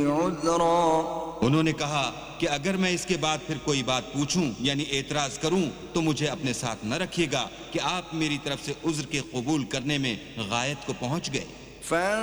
عذرا। उन्होंने कहा कि अगर मैं इसके बाद फिर कोई बात पूछूं यानी एतराज करूं तो मुझे अपने साथ न रखिएगा कि आप मेरी तरफ से उज्र के कबूल करने में गायत को पहुंच गए।